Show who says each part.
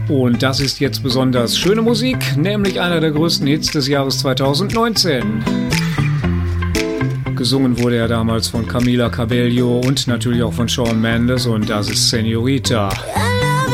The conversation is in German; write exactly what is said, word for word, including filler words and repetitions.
Speaker 1: Und das ist jetzt besonders schöne Musik, nämlich einer der größten Hits des Jahres zweitausendneunzehn. Gesungen wurde er damals von Camila Cabello und natürlich auch von Shawn Mendes und das ist Señorita.